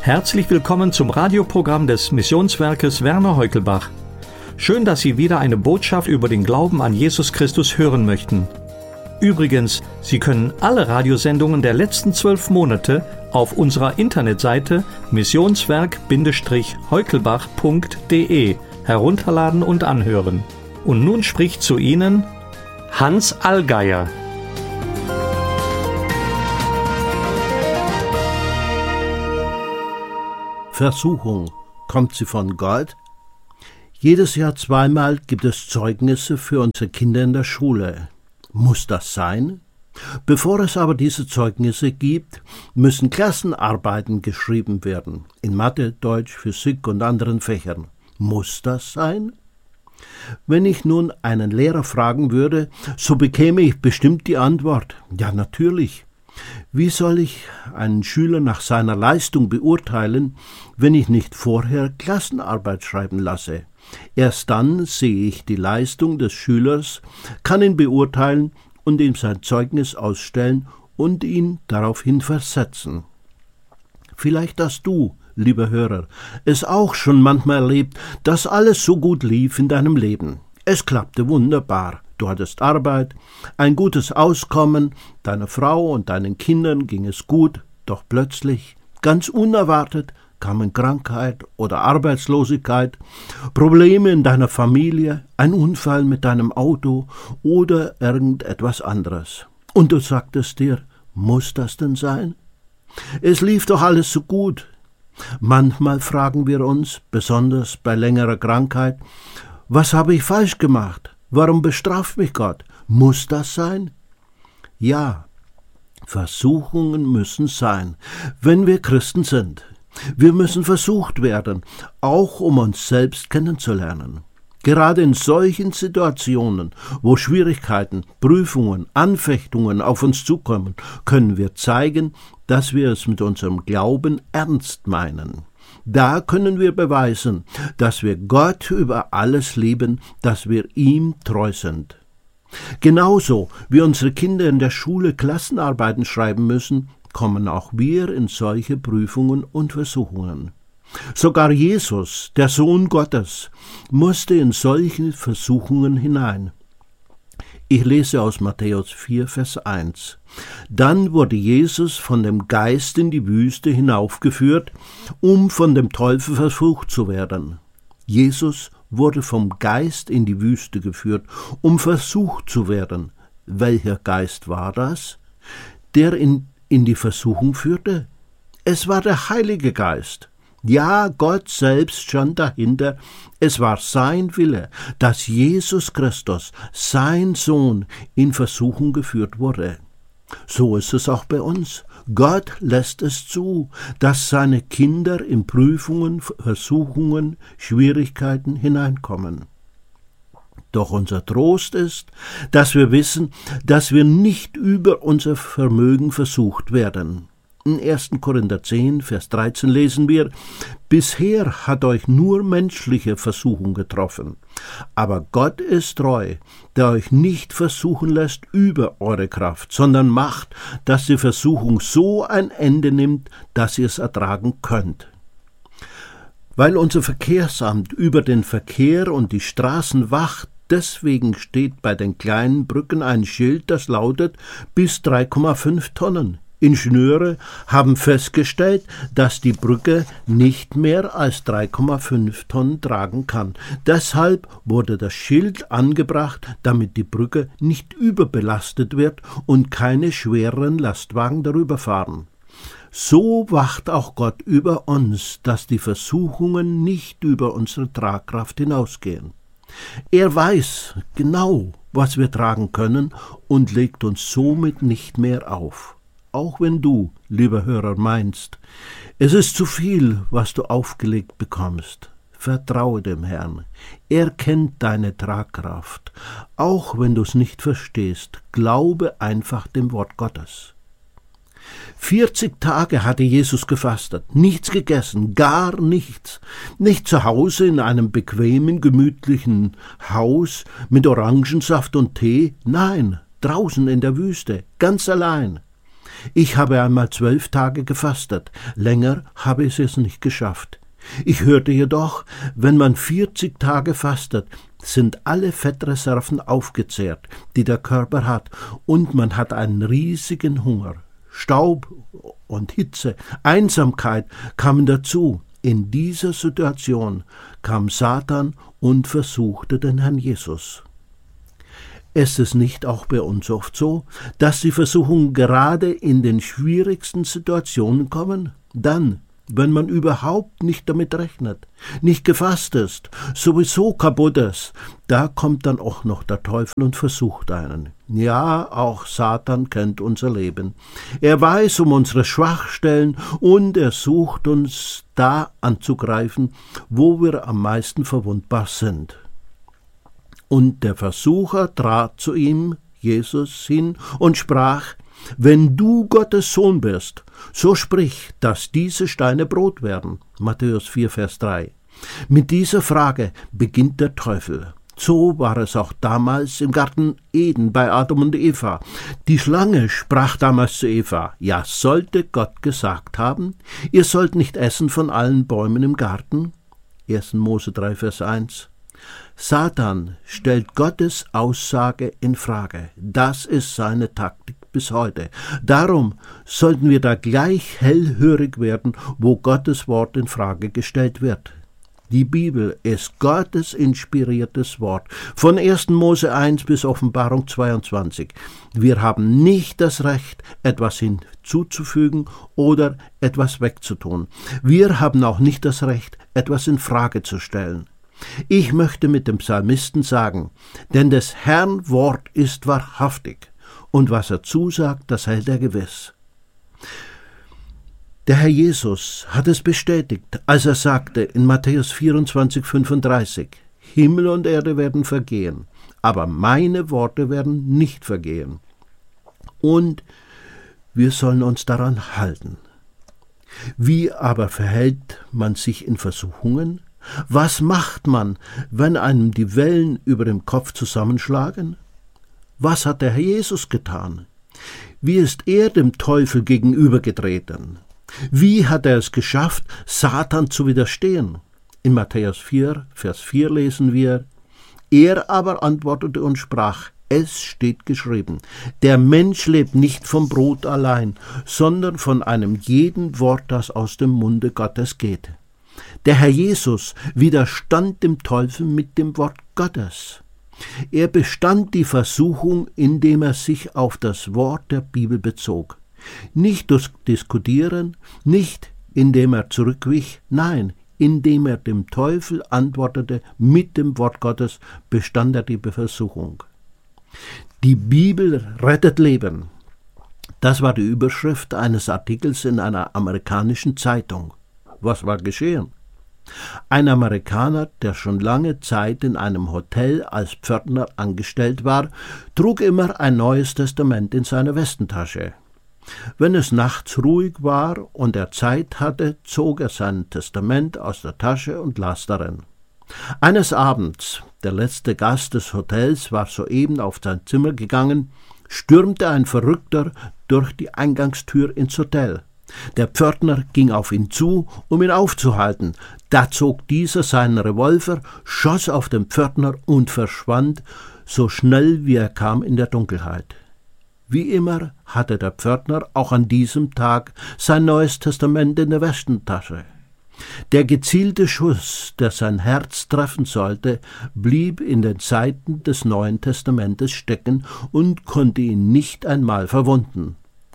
Herzlich willkommen zum Radioprogramm des Missionswerkes Werner Heukelbach. Schön, dass Sie wieder eine Botschaft über den Glauben an Jesus Christus hören möchten. Übrigens, Sie können alle Radiosendungen der letzten 12 Monate auf unserer Internetseite missionswerk-heukelbach.de herunterladen und anhören. Und nun spricht zu Ihnen Hans Allgeier. Versuchung, kommt sie von Gott? Jedes Jahr zweimal gibt es Zeugnisse für unsere Kinder in der Schule. Muss das sein? Bevor es aber diese Zeugnisse gibt, müssen Klassenarbeiten geschrieben werden. In Mathe, Deutsch, Physik und anderen Fächern. Muss das sein? Wenn ich nun einen Lehrer fragen würde, so bekäme ich bestimmt die Antwort: Ja, natürlich. Wie soll ich einen Schüler nach seiner Leistung beurteilen, wenn ich nicht vorher Klassenarbeit schreiben lasse? Erst dann sehe ich die Leistung des Schülers, kann ihn beurteilen und ihm sein Zeugnis ausstellen und ihn daraufhin versetzen. Vielleicht hast du, lieber Hörer, es auch schon manchmal erlebt, dass alles so gut lief in deinem Leben. Es klappte wunderbar. Du hattest Arbeit, ein gutes Auskommen, deiner Frau und deinen Kindern ging es gut, doch plötzlich, ganz unerwartet, kamen Krankheit oder Arbeitslosigkeit, Probleme in deiner Familie, ein Unfall mit deinem Auto oder irgendetwas anderes. Und du sagtest dir, muss das denn sein? Es lief doch alles so gut. Manchmal fragen wir uns, besonders bei längerer Krankheit, was habe ich falsch gemacht? Warum bestraft mich Gott? Muss das sein? Ja, Versuchungen müssen sein, wenn wir Christen sind. Wir müssen versucht werden, auch um uns selbst kennenzulernen. Gerade in solchen Situationen, wo Schwierigkeiten, Prüfungen, Anfechtungen auf uns zukommen, können wir zeigen, dass wir es mit unserem Glauben ernst meinen. Da können wir beweisen, dass wir Gott über alles lieben, dass wir ihm treu sind. Genauso wie unsere Kinder in der Schule Klassenarbeiten schreiben müssen, kommen auch wir in solche Prüfungen und Versuchungen. Sogar Jesus, der Sohn Gottes, musste in solche Versuchungen hinein. Ich lese aus Matthäus 4, Vers 1. Dann wurde Jesus von dem Geist in die Wüste hinaufgeführt, um von dem Teufel versucht zu werden. Jesus wurde vom Geist in die Wüste geführt, um versucht zu werden. Welcher Geist war das, der in die Versuchung führte? Es war der Heilige Geist. Ja, Gott selbst stand dahinter. Es war sein Wille, dass Jesus Christus, sein Sohn, in Versuchung geführt wurde. So ist es auch bei uns. Gott lässt es zu, dass seine Kinder in Prüfungen, Versuchungen, Schwierigkeiten hineinkommen. Doch unser Trost ist, dass wir wissen, dass wir nicht über unser Vermögen versucht werden. In 1. Korinther 10, Vers 13 lesen wir: Bisher hat euch nur menschliche Versuchung getroffen, aber Gott ist treu, der euch nicht versuchen lässt über eure Kraft, sondern macht, dass die Versuchung so ein Ende nimmt, dass ihr es ertragen könnt. Weil unser Verkehrsamt über den Verkehr und die Straßen wacht, deswegen steht bei den kleinen Brücken ein Schild, das lautet: bis 3,5 Tonnen. Ingenieure haben festgestellt, dass die Brücke nicht mehr als 3,5 Tonnen tragen kann. Deshalb wurde das Schild angebracht, damit die Brücke nicht überbelastet wird und keine schwereren Lastwagen darüber fahren. So wacht auch Gott über uns, dass die Versuchungen nicht über unsere Tragkraft hinausgehen. Er weiß genau, was wir tragen können und legt uns somit nicht mehr auf. Auch wenn du, lieber Hörer, meinst, es ist zu viel, was du aufgelegt bekommst, vertraue dem Herrn. Er kennt deine Tragkraft. Auch wenn du es nicht verstehst, glaube einfach dem Wort Gottes. 40 Tage hatte Jesus gefastet, nichts gegessen, gar nichts. Nicht zu Hause in einem bequemen, gemütlichen Haus mit Orangensaft und Tee, nein, draußen in der Wüste, ganz allein. Ich habe einmal 12 Tage gefastet, länger habe ich es nicht geschafft. Ich hörte jedoch, wenn man 40 Tage fastet, sind alle Fettreserven aufgezehrt, die der Körper hat, und man hat einen riesigen Hunger. Staub und Hitze, Einsamkeit kamen dazu. In dieser Situation kam Satan und versuchte den Herrn Jesus. Ist es nicht auch bei uns oft so, dass die Versuchungen gerade in den schwierigsten Situationen kommen? Dann, wenn man überhaupt nicht damit rechnet, nicht gefasst ist, sowieso kaputt ist, da kommt dann auch noch der Teufel und versucht einen. Ja, auch Satan kennt unser Leben. Er weiß um unsere Schwachstellen und er sucht uns da anzugreifen, wo wir am meisten verwundbar sind. Und der Versucher trat zu ihm, Jesus, hin und sprach: Wenn du Gottes Sohn bist, so sprich, dass diese Steine Brot werden. Matthäus 4, Vers 3. Mit dieser Frage beginnt der Teufel. So war es auch damals im Garten Eden bei Adam und Eva. Die Schlange sprach damals zu Eva: Ja, sollte Gott gesagt haben, ihr sollt nicht essen von allen Bäumen im Garten? 1. Mose 3, Vers 1. Satan stellt Gottes Aussage in Frage. Das ist seine Taktik bis heute. Darum sollten wir da gleich hellhörig werden, wo Gottes Wort in Frage gestellt wird. Die Bibel ist Gottes inspiriertes Wort, von 1. Mose 1 bis Offenbarung 22. Wir haben nicht das Recht, etwas hinzuzufügen oder etwas wegzutun. Wir haben auch nicht das Recht, etwas in Frage zu stellen. Ich möchte mit dem Psalmisten sagen: Denn des Herrn Wort ist wahrhaftig, und was er zusagt, das hält er gewiss. Der Herr Jesus hat es bestätigt, als er sagte in Matthäus 24, 35, Himmel und Erde werden vergehen, aber meine Worte werden nicht vergehen. Und wir sollen uns daran halten. Wie aber verhält man sich in Versuchungen? Was macht man, wenn einem die Wellen über dem Kopf zusammenschlagen? Was hat der Herr Jesus getan? Wie ist er dem Teufel gegenübergetreten? Wie hat er es geschafft, Satan zu widerstehen? In Matthäus 4, Vers 4 lesen wir: Er aber antwortete und sprach: Es steht geschrieben, der Mensch lebt nicht vom Brot allein, sondern von einem jeden Wort, das aus dem Munde Gottes geht. Der Herr Jesus widerstand dem Teufel mit dem Wort Gottes. Er bestand die Versuchung, indem er sich auf das Wort der Bibel bezog. Nicht durch Diskutieren, nicht indem er zurückwich, nein, indem er dem Teufel antwortete mit dem Wort Gottes, bestand er die Versuchung. Die Bibel rettet Leben. Das war die Überschrift eines Artikels in einer amerikanischen Zeitung. Was war geschehen? Ein Amerikaner, der schon lange Zeit in einem Hotel als Pförtner angestellt war, trug immer ein Neues Testament in seiner Westentasche. Wenn es nachts ruhig war und er Zeit hatte, zog er sein Testament aus der Tasche und las darin. Eines Abends, der letzte Gast des Hotels war soeben auf sein Zimmer gegangen, stürmte ein Verrückter durch die Eingangstür ins Hotel. Der Pförtner ging auf ihn zu, um ihn aufzuhalten. Da zog dieser seinen Revolver, schoss auf den Pförtner und verschwand, so schnell wie er kam, in der Dunkelheit. Wie immer hatte der Pförtner auch an diesem Tag sein Neues Testament in der Westentasche. Der gezielte Schuss, der sein Herz treffen sollte, blieb in den Seiten des Neuen Testamentes stecken und konnte ihn nicht einmal verwunden.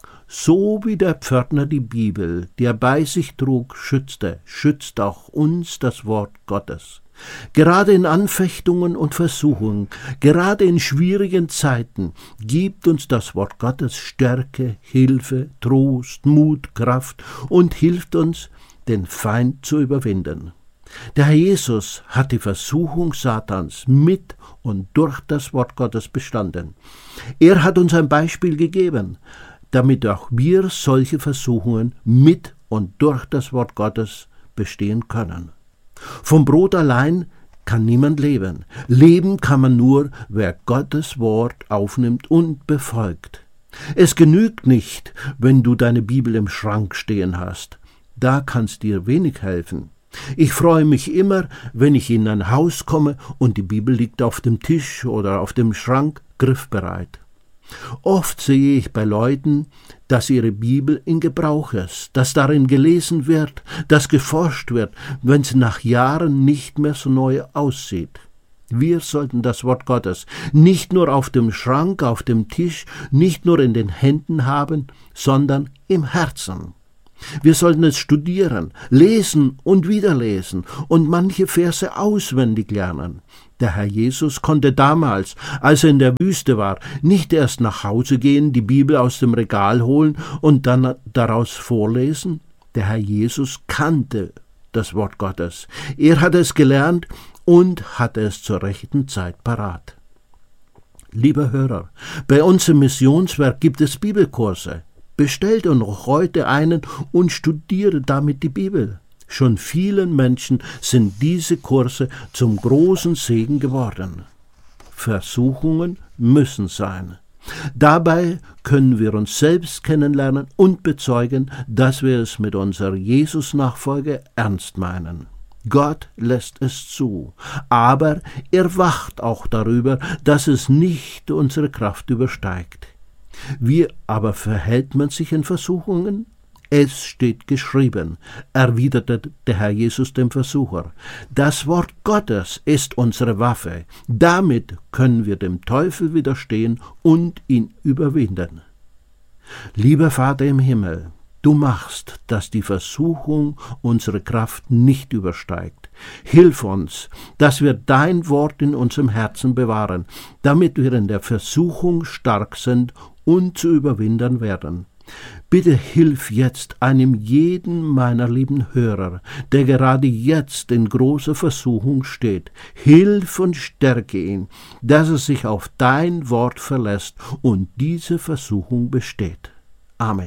So wie der Pförtner die Bibel, die er bei sich trug, schützte, schützt auch uns das Wort Gottes. Gerade in Anfechtungen und Versuchungen, gerade in schwierigen Zeiten gibt uns das Wort Gottes Stärke, Hilfe, Trost, Mut, Kraft und hilft uns, den Feind zu überwinden. Der Herr Jesus hat die Versuchung Satans mit und durch das Wort Gottes bestanden. Er hat uns ein Beispiel gegeben, damit auch wir solche Versuchungen mit und durch das Wort Gottes bestehen können. Vom Brot allein kann niemand leben. Leben kann man nur, wer Gottes Wort aufnimmt und befolgt. Es genügt nicht, wenn du deine Bibel im Schrank stehen hast. Da kann's dir wenig helfen. Ich freue mich immer, wenn ich in ein Haus komme und die Bibel liegt auf dem Tisch oder auf dem Schrank griffbereit. Oft sehe ich bei Leuten, dass ihre Bibel in Gebrauch ist, dass darin gelesen wird, dass geforscht wird, wenn sie nach Jahren nicht mehr so neu aussieht. Wir sollten das Wort Gottes nicht nur auf dem Schrank, auf dem Tisch, nicht nur in den Händen haben, sondern im Herzen. Wir sollten es studieren, lesen und wieder lesen und manche Verse auswendig lernen. Der Herr Jesus konnte damals, als er in der Wüste war, nicht erst nach Hause gehen, die Bibel aus dem Regal holen und dann daraus vorlesen. Der Herr Jesus kannte das Wort Gottes. Er hat es gelernt und hatte es zur rechten Zeit parat. Lieber Hörer, bei uns im Missionswerk gibt es Bibelkurse. Bestellt noch heute einen und studiere damit die Bibel. Schon vielen Menschen sind diese Kurse zum großen Segen geworden. Versuchungen müssen sein. Dabei können wir uns selbst kennenlernen und bezeugen, dass wir es mit unserer Jesus-Nachfolge ernst meinen. Gott lässt es zu, aber er wacht auch darüber, dass es nicht unsere Kraft übersteigt. Wie aber verhält man sich in Versuchungen? Es steht geschrieben, erwiderte der Herr Jesus dem Versucher. Das Wort Gottes ist unsere Waffe. Damit können wir dem Teufel widerstehen und ihn überwinden. Lieber Vater im Himmel, du machst, dass die Versuchung unsere Kraft nicht übersteigt. Hilf uns, dass wir dein Wort in unserem Herzen bewahren, damit wir in der Versuchung stark sind und zu überwinden werden. Bitte hilf jetzt einem jeden meiner lieben Hörer, der gerade jetzt in großer Versuchung steht. Hilf und stärke ihn, dass er sich auf dein Wort verlässt und diese Versuchung besteht. Amen.